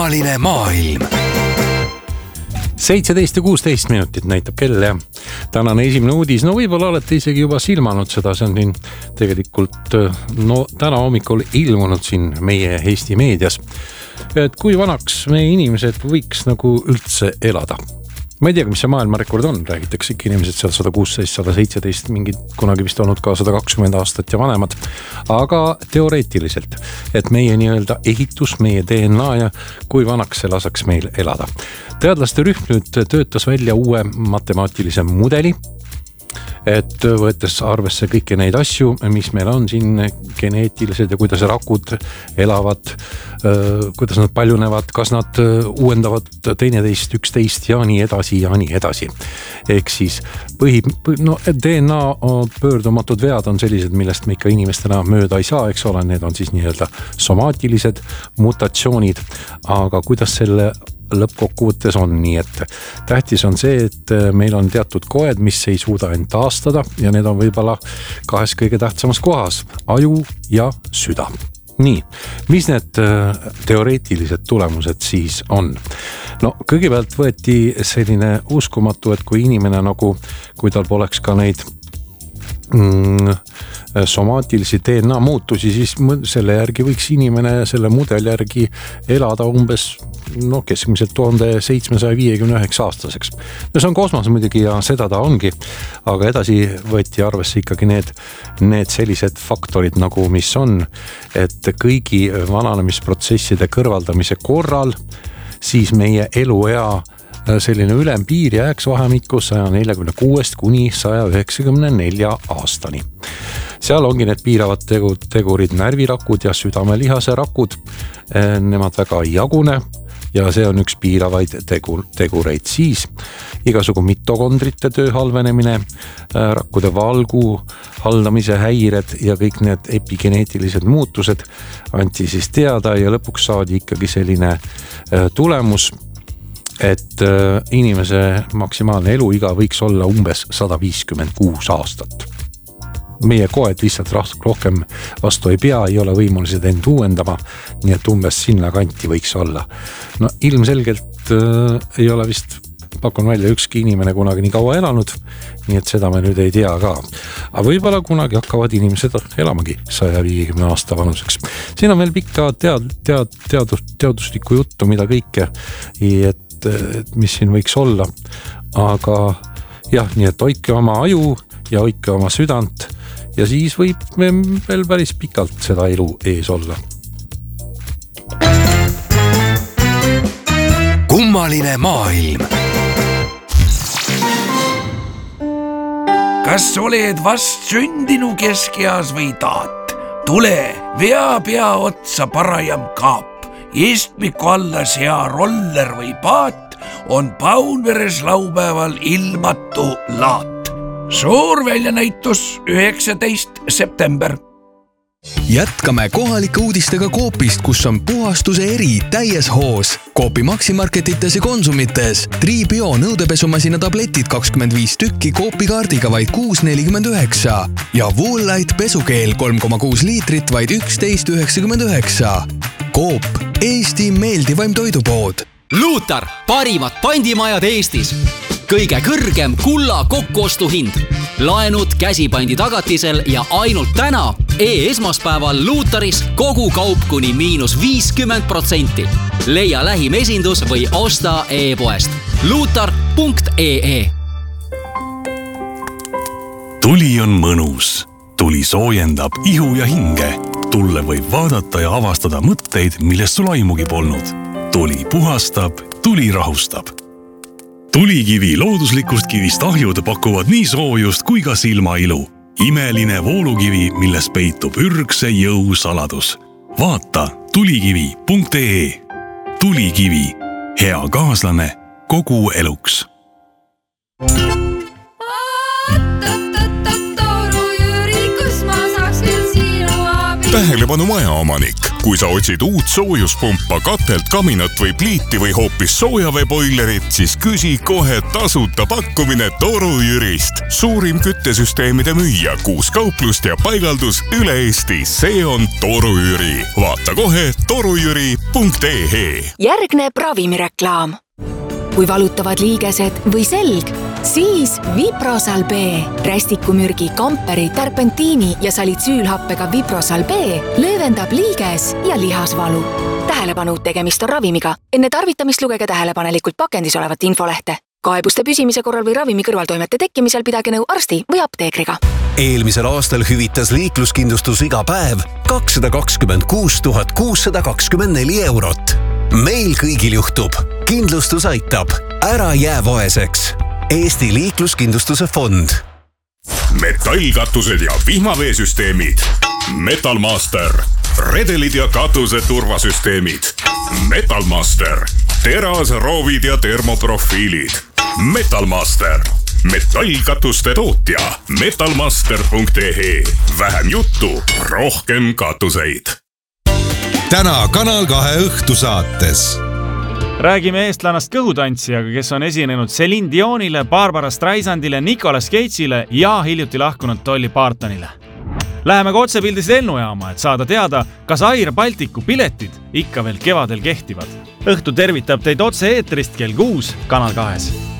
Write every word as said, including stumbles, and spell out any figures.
Kummaline maailm. seitseteist ja kuusteist minutit näitab kell ja tänane esimene uudis. No võib-olla olete isegi juba silmanud seda, see on siin tegelikult no, täna hommikul ilmunud siin meie Eesti meedias. Et kui vanaks meie inimesed võiks nagu üldse elada. Ma ei tea, mis see maailmarekord on, räägitakse ikka inimesed seal sada kuusteist, sada seitseteist, mingid kunagi vist olnud ka sada kakskümmend aastat ja vanemad. Aga teoreetiliselt, et meie nii-öelda ehitus, meie D N A ja kui vanaks see lasaks meil elada. Teadlaste rühm nüüd töötas välja uue matemaatilise mudeli, et võetes arvesse kõiki neid asju, mis meil on siin geneetilised ja kuidas rakud elavad, kuidas nad paljunevad, kas nad uuendavad teineteist, üksteist ja nii edasi ja nii edasi. Ehk siis põhi, no, D N A pöördumatud vead on sellised, millest me ikka inimestena mööda ei saa, eks ole, need on siis nii-öelda somaatilised mutatsioonid, aga kuidas selle lõppkokkuvõttes on nii, et tähtis on see, et meil on teatud koed, mis ei suuda end taastada ja need on võib-olla kahes kõige tähtsamas kohas, aju ja süda. Nii, mis need teoreetilised tulemused siis on? No kõigepealt võeti selline uskumatu, et kui inimene nagu, kui tal poleks ka neid mm, somaatilisi D N A muutusi, siis selle järgi võiks inimene selle mudel järgi elada umbes no keskmiselt tuhande seitsmesaja viiekümne üheksa aastaseks. No see on kosmos muidugi ja seda ta ongi, aga edasi võeti arvesse ikkagi need, need sellised faktorid nagu mis on, et kõigi vananemisprotsesside kõrvaldamise korral siis meie eluea selline ülempiir jääks vahemikku sada nelikümmend kuus kuni sada üheksakümmend neli aastani. Seal ongi need piiravad tegurid, närvirakud ja südamelihase rakud, nemad väga ei jagune ja see on üks piiravaid tegur, tegureid. Siis igasugu mitokondrite töö halvenemine, rakkude valgu haldamise häired ja kõik need epigeneetilised muutused anti siis teada ja lõpuks saadi ikkagi selline tulemus, et inimese maksimaalne eluiga võiks olla umbes sada viiskümmend kuus aastat. Meie koed lihtsalt rohkem vastu ei pea, ei ole võimulised end uuendama, nii et umbes sinna kanti võiks olla. No ilmselgelt äh, ei ole vist, pakun välja, ükski inimene kunagi nii kaua elanud, nii et seda me nüüd ei tea ka. Aga võib-olla kunagi hakkavad inimesed elamagi sada viiekümne aasta vanuseks. Siin on veel pikka tead, tead, teadus, teaduslikku juttu, mida kõike, et, et mis siin võiks olla. Aga jah, nii et hoidke oma aju ja hoidke oma südant ja siis võib veel päris pikalt seda elu ees olla. Kummaline maailm. Kas oled vast sündinu keskeas või taat? Tule, vea pea otsa parajam kaap. Istmiku alla sea roller või paat on Paunveres laupäeval ilmatu laat. Suur väljanäitus üheksateist september. Jätkame kohalike uudistega Coopist, kus on puhastuse eri täies hoos. Coopi maksimarketites ja konsumites. Tribio nõudepesumasina tabletid kakskümmend viis tükki Coopi kaardiga vaid kuus nelikümmend üheksa ja Woolite pesukeel kolm koma kuus liitrit vaid üksteist üheksakümmend üheksa. Coop, Eesti meeldivaim toidupood. Luutar, parimad pandimajad Eestis. Kõige kõrgem kulla kokkuostuhind. Laenud käsipandi tagatisel ja ainult täna e-esmaspäeval Luutaris kogu kaup kuni miinus viiskümmend protsenti. Leia lähim esindus või osta e-poest. luutar punkt ee. Tuli on mõnus. Tuli soojendab ihu ja hinge. Tulle võib vaadata ja avastada mõtteid, millest sul aimugi polnud. Tuli puhastab, tuli rahustab. Tulikivi looduslikust kivist ahjud pakuvad nii soojust kui ka silmailu. Imeline voolukivi, milles peitub ürgse jõu saladus. Vaata tulikivi punkt ee. Tulikivi. Hea kaaslane kogu eluks. Tähele tähelepanu majaomanik. Kui sa otsid uut soojuspumpa, katelt, kaminat või pliiti või hoopis soojaveeboilerit, siis küsi kohe tasuta pakkumine Toru Jürist. Suurim küttesüsteemide müüja, kuus kauplust ja paigaldus üle Eesti. See on Toru Jüri. Vaata kohe torujüri punkt ee. Järgneb ravimireklaam. Kui valutavad liigesed või selg, siis Viprosal B. Rästikumürgi, kamperi, terpentiini ja salitsüülhappega Viprosal B löövendab liiges ja lihasvalu. Tähelepanu, tegemist on ravimiga. Enne tarvitamist lugege tähelepanelikult pakendis olevat infolehte. Kaebuste püsimise korral või ravimi kõrvaltoimete tekkimisel pidage nõu arsti või apteekriga. Eelmisel aastal hüvitas liikluskindlustus iga päev kakssada kakskümmend kuus tuhat kuussada kakskümmend neli eurot. Meil kõigil juhtub. Kindlustus aitab. Ära jää vaeseks. Eesti liikluskindlustuse fond. Metallkatused ja vihmaveesüsteemid. Metalmaster. Redelid ja katuse turvasüsteemid. Metalmaster. Teras, roovid ja termoprofiilid. Metalmaster. Metallkatuste tootja. metalmaster punkt ee. Vähem juttu, rohkem katuseid. Täna Kanal kahe õhtusaates. Räägime eestlannast kõhutantsijaga, kes on esinenud Celine Dionile, Barbara Streisandile, Nicolas Cage'ile ja hiljuti lahkunud Dolly Partonile. Läheme ka otsepildis lennujaama, et saada teada, kas Air Balticu piletid ikka veel kevadel kehtivad. Õhtu tervitab teid otse eetrist kell kuus Kanal kahes.